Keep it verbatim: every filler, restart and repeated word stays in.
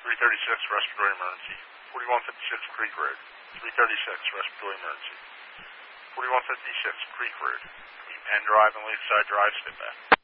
three thirty-six, respiratory emergency. forty-one fifty-six, Creek Road. three thirty-six, respiratory emergency. forty-one fifty-six, Creek Road. Between Penn Drive and Lakeside Drive, step back.